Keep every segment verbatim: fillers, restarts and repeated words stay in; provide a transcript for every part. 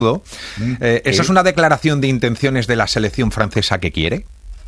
Eh, ¿Eso sí. es una declaración de intenciones de la selección francesa que quiere?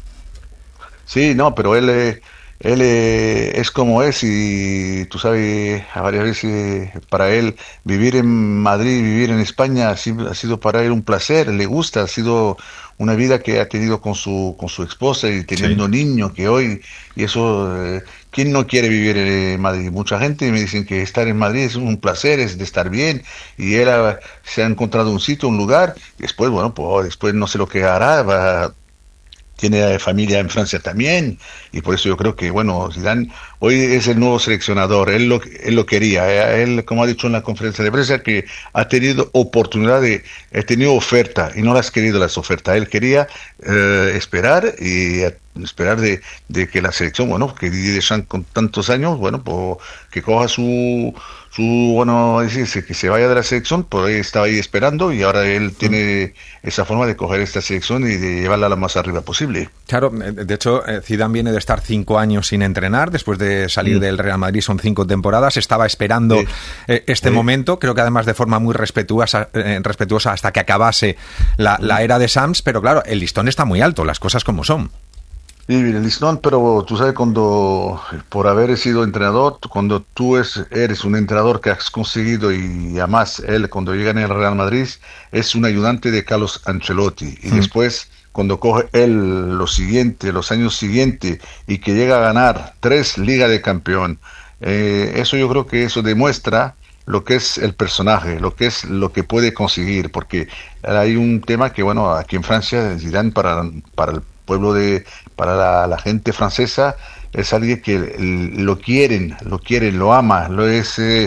Sí, no, pero él, eh, él eh, es como es y tú sabes, a varias veces para él vivir en Madrid, vivir en España ha sido, ha sido para él un placer, le gusta, ha sido una vida que ha tenido con su, con su esposa y Sí. teniendo niños que hoy, y eso, eh, ¿quién no quiere vivir en Madrid? Mucha gente me dicen que estar en Madrid es un placer, es de estar bien y él ha- se ha encontrado un sitio, un lugar, y después, bueno, pues después no sé lo que hará, va tiene familia en Francia también, y por eso yo creo que, bueno, Zidane hoy es el nuevo seleccionador, él lo, él lo quería, eh, él, como ha dicho en la conferencia de prensa, que ha tenido oportunidad de, ha tenido oferta, y no las ha querido las ofertas, él quería eh, esperar y eh, esperar de, de que la selección, bueno, que Didier Deschamps con tantos años, bueno, pues que coja su, su bueno, decirse, que se vaya de la selección, por ahí estaba ahí esperando y ahora él tiene esa forma de coger esta selección y de llevarla lo más arriba posible. Claro, de hecho, eh, Zidane viene de estar cinco años sin entrenar, después de salir Mm. del Real Madrid son cinco temporadas, estaba esperando Sí. eh, este Sí. momento, creo que además de forma muy respetuosa, eh, respetuosa hasta que acabase la, la era de Sams, pero claro, el listón está muy alto, las cosas como son. Sí, el listón, pero tú sabes, cuando, por haber sido entrenador, cuando tú es, eres un entrenador que has conseguido y además él, cuando llega en el Real Madrid, es un ayudante de Carlos Ancelotti y Mm. después, cuando coge él lo siguiente, los años siguientes y que llega a ganar tres Ligas de Campeón, eh, eso yo creo que eso demuestra lo que es el personaje, lo que es lo que puede conseguir, porque hay un tema que, bueno, aquí en Francia, Zidane para, para el pueblo de, para la, la gente francesa, es alguien que el- lo quieren, lo quieren, lo ama, lo es, eh,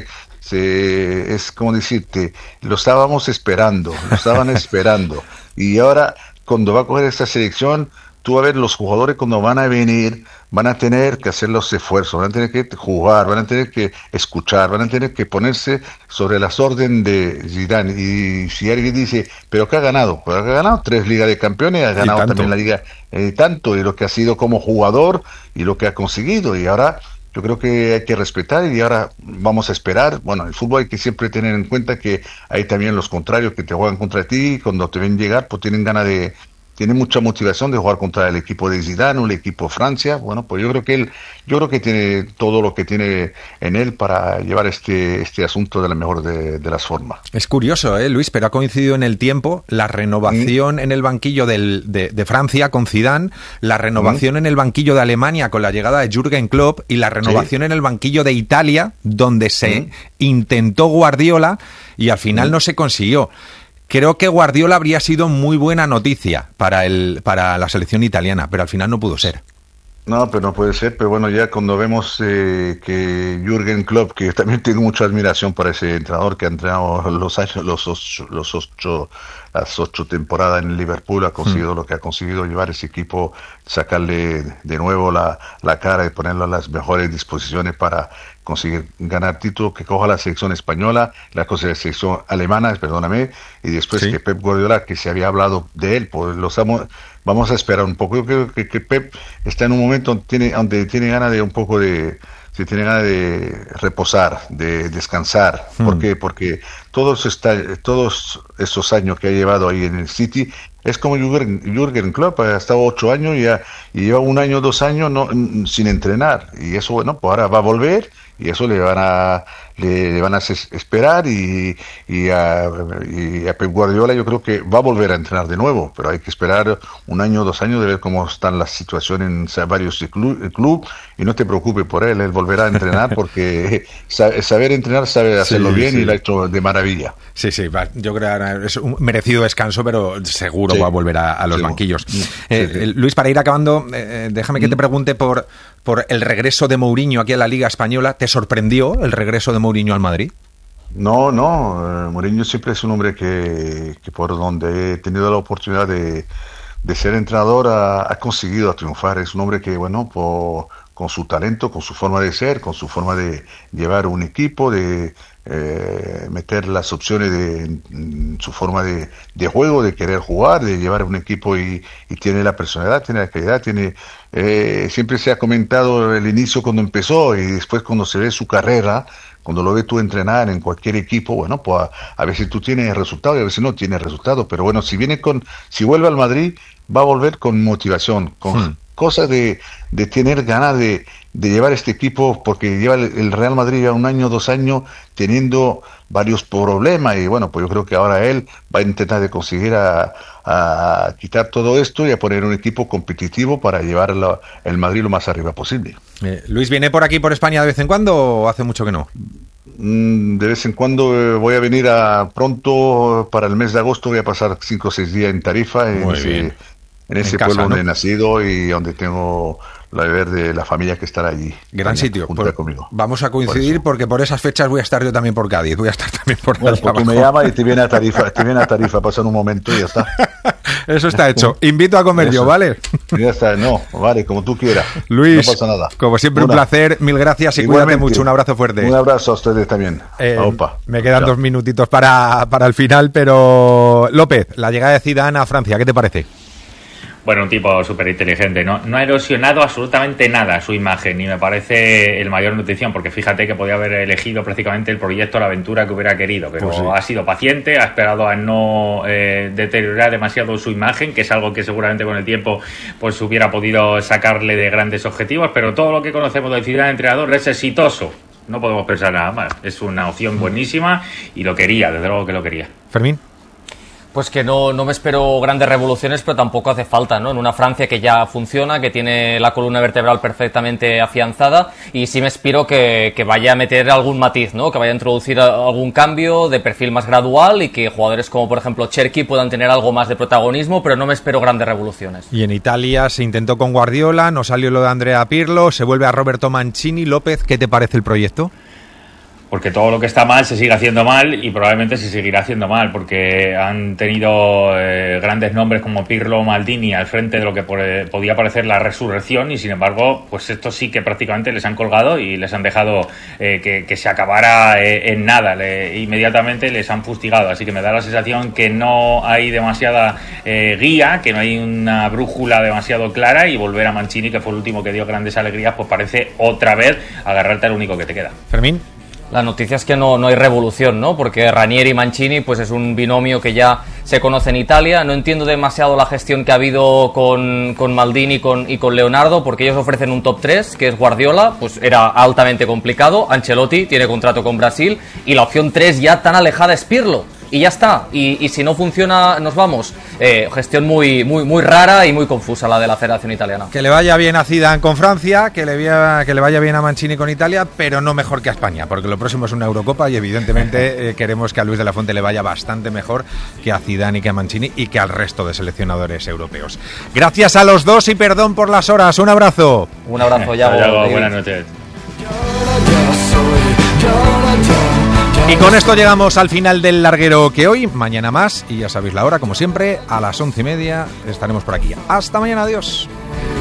se, es como decirte, lo estábamos esperando, lo estaban esperando, y ahora cuando va a coger esta selección, tú vas a ver los jugadores cuando van a venir, van a tener que hacer los esfuerzos, van a tener que jugar, van a tener que escuchar, van a tener que ponerse sobre las órdenes de Zidane. Y si alguien dice, ¿pero qué ha ganado? Pues ha ganado tres Ligas de Campeones, ha Y ganado tanto. también la Liga eh, tanto, y lo que ha sido como jugador y lo que ha conseguido. Y ahora yo creo que hay que respetar y ahora vamos a esperar. Bueno, el fútbol hay que siempre tener en cuenta que hay también los contrarios que te juegan contra ti, cuando te ven llegar, pues tienen ganas de tiene mucha motivación de jugar contra el equipo de Zidane o el equipo Francia. Bueno, pues yo creo que él, yo creo que tiene todo lo que tiene en él para llevar este, este asunto de la mejor de, de las formas. Es curioso, ¿eh, Luis? Pero ha coincidido en el tiempo la renovación Mm. en el banquillo del, de, de Francia con Zidane, la renovación Mm. en el banquillo de Alemania con la llegada de Jürgen Klopp y la renovación Sí. en el banquillo de Italia, donde se Mm. intentó Guardiola y al final Mm. no se consiguió. Creo que Guardiola habría sido muy buena noticia para el para la selección italiana, pero al final no pudo ser. No, pero no puede ser, pero bueno, ya cuando vemos eh, que Jürgen Klopp, que también tengo mucha admiración por ese entrenador que ha entrenado los años, los ocho, los ocho, las ocho temporadas en Liverpool, ha conseguido mm. lo que ha conseguido, llevar ese equipo, sacarle de nuevo la, la cara y ponerlo a las mejores disposiciones para conseguir ganar título, que coja la selección española, la cosa de la selección alemana, perdóname, y después sí. que Pep Guardiola, que se había hablado de él, pues los vamos, vamos a esperar un poco. Yo creo que, que Pep está en un momento donde tiene, donde tiene ganas de un poco de, se tiene ganas de reposar, de descansar. Hmm. ¿Por qué? Porque todos, está, todos esos años que ha llevado ahí en el City, es como Jürgen, Jürgen Klopp, ha estado ocho años y, ha, y lleva un año, dos años no, sin entrenar. Y eso, bueno, pues ahora va a volver y eso le van a le, le van a esperar y, y, a, y a Pep Guardiola yo creo que va a volver a entrenar de nuevo, pero hay que esperar un año, dos años de ver cómo están las situaciones en varios clubes club, y no te preocupes por él, él volverá a entrenar porque sabe, saber entrenar, sabe hacerlo sí, bien sí. y lo ha hecho de maravilla. Sí, sí, yo creo que es un merecido descanso, pero seguro sí. va a volver a, a los sí. banquillos. Sí, eh, sí. Luis, para ir acabando, eh, déjame que te pregunte por, por el regreso de Mourinho aquí a la Liga Española. ¿Te sorprendió el regreso de Mourinho al Madrid? No, no, Mourinho siempre es un hombre que, que por donde he tenido la oportunidad de, de ser entrenador ha, ha conseguido triunfar. Es un hombre que, bueno, por, con su talento, con su forma de ser, con su forma de llevar un equipo, de eh, meter las opciones de en su forma de, de juego, de querer jugar, de llevar un equipo y, y tiene la personalidad, tiene la calidad, tiene eh, siempre se ha comentado el inicio cuando empezó y después cuando se ve su carrera, cuando lo ves tú entrenar en cualquier equipo, bueno, pues a, a veces tú tienes resultados y a veces no tienes resultados, pero bueno, si viene con, si vuelve al Madrid, va a volver con motivación, con hmm. cosas de, de tener ganas de, de llevar este equipo, porque lleva el, el Real Madrid ya un año, dos años teniendo varios problemas y bueno, pues yo creo que ahora él va a intentar de conseguir a, a quitar todo esto y a poner un equipo competitivo para llevar la, el Madrid lo más arriba posible. Eh, Luis, ¿viene por aquí por España de vez en cuando o hace mucho que no? Mm, de vez en cuando eh, voy a venir a pronto para el mes de agosto, voy a pasar cinco o seis días en Tarifa, en Muy ese, bien. en ese en pueblo casa, donde ¿no? he nacido y donde tengo la deber de la familia que estará allí. Gran allá, sitio. junto Por, conmigo. Vamos a coincidir por porque por esas fechas voy a estar yo también por Cádiz, voy a estar también por Bueno, allá pues tú abajo. me llamas y te viene a Tarifa, te viene a Tarifa, pasar un momento y ya está. Eso está hecho. Invito a comer Eso. yo, ¿vale? Ya está, no, vale, como tú quieras. Luis, no pasa nada. como siempre Una. un placer, mil gracias y Igualmente. cuídate mucho, un abrazo fuerte. Un abrazo a ustedes también. Eh, Opa. me quedan Chao. dos minutitos para, para el final, pero López, la llegada de Zidane a Francia, ¿qué te parece? Bueno, un tipo súper inteligente. No, no ha erosionado absolutamente nada su imagen y me parece el mayor nutrición, porque fíjate que podía haber elegido prácticamente el proyecto, la aventura que hubiera querido, pero Pues sí. ha sido paciente, ha esperado a no eh, deteriorar demasiado su imagen, que es algo que seguramente con el tiempo pues hubiera podido sacarle de grandes objetivos, pero todo lo que conocemos del Zidane entrenador es exitoso. No podemos pensar nada más. Es una opción buenísima y lo quería, desde luego que lo quería. Fermín. Pues que no, no me espero grandes revoluciones, pero tampoco hace falta, ¿no? En una Francia que ya funciona, que tiene la columna vertebral perfectamente afianzada, y sí me espero que, que vaya a meter algún matiz, ¿no? Que vaya a introducir algún cambio de perfil más gradual y que jugadores como, por ejemplo, Cherki puedan tener algo más de protagonismo, pero no me espero grandes revoluciones. Y en Italia se intentó con Guardiola, no salió lo de Andrea Pirlo, se vuelve a Roberto Mancini. López, ¿qué te parece el proyecto? Porque todo lo que está mal se sigue haciendo mal y probablemente se seguirá haciendo mal, porque han tenido eh, grandes nombres como Pirlo o Maldini al frente de lo que por, eh, podía parecer la resurrección, y sin embargo, pues esto sí que prácticamente les han colgado y les han dejado eh, que, que se acabara eh, en nada. Le, inmediatamente les han fustigado, así que me da la sensación que no hay demasiada eh, guía, que no hay una brújula demasiado clara, y volver a Mancini, que fue el último que dio grandes alegrías, pues parece otra vez agarrarte al único que te queda. Fermín. La noticia es que no, no hay revolución, ¿no? Porque Ranieri y Mancini pues es un binomio que ya se conoce en Italia. No entiendo demasiado la gestión que ha habido con, con Maldini y con, y con Leonardo, porque ellos ofrecen un top tres, que es Guardiola, pues era altamente complicado. Ancelotti tiene contrato con Brasil y la opción tres ya tan alejada es Pirlo. Y ya está, y, y si no funciona nos vamos. Eh, gestión muy, muy, muy rara y muy confusa la de la Federación Italiana. Que le vaya bien a Zidane con Francia, que le, vaya, que le vaya bien a Mancini con Italia, pero no mejor que a España, porque lo próximo es una Eurocopa y evidentemente eh, queremos que a Luis de la Fuente le vaya bastante mejor que a Zidane y que a Mancini y que al resto de seleccionadores europeos. Gracias a los dos y perdón por las horas. Un abrazo. Un abrazo, Yago. Yago, buenas noches. Y con esto llegamos al final del larguero que hoy, mañana más, y ya sabéis la hora, como siempre, a las once y media estaremos por aquí. Hasta mañana, adiós.